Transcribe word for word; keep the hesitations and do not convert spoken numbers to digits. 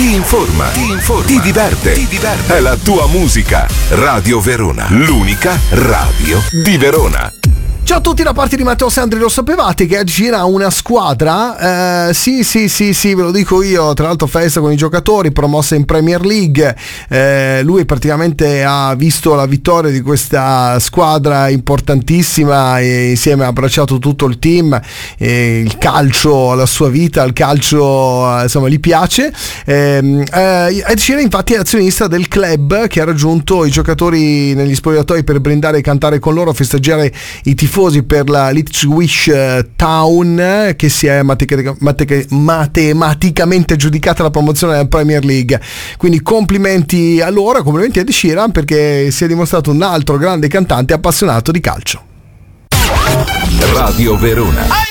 ti informa, ti informa, ti diverte, ti diverte. È la tua musica. Radio Verona, l'unica radio di Verona. Ciao a tutti da parte di Matteo Sandri, lo sapevate che gira una squadra? Eh, sì, sì, sì, sì, ve lo dico io, tra l'altro festa con i giocatori, promossa in Premier League. Eh, lui praticamente ha visto la vittoria di questa squadra importantissima e insieme ha abbracciato tutto il team. E il calcio, la sua vita, il calcio, insomma, gli piace. Eh, eh, Ed Sheeran infatti è azionista del club che ha raggiunto i giocatori negli spogliatoi per brindare e cantare con loro, festeggiare i tifosi per la Ipswich Town, che si è matematicamente giudicata la promozione della Premier League. Quindi complimenti a loro, complimenti a Ed Sheeran, perché si è dimostrato un altro grande cantante appassionato di calcio. Radio Verona.